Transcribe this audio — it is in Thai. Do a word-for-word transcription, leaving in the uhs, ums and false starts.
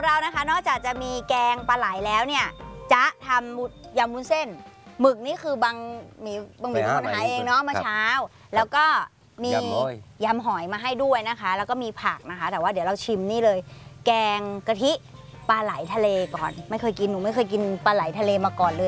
เรานะคะนอกจากจะมีแกงปลาไหลแล้วเนี่ยจ๊ะทำยำวุ้นเส้นหมึกนี่คือบางมีบางมีคนหาเองเนาะเมื่อเช้าแล้วก็มียำหอยมาให้ด้วยนะคะแล้วก็มีผักนะคะแต่ว่าเดี๋ยวเราชิมนี่เลยแกงกะทิปลาไหลทะเลก่อนไม่เคยกินหนูไม่เคยกินปลาไหลทะเลมาก่อนเลย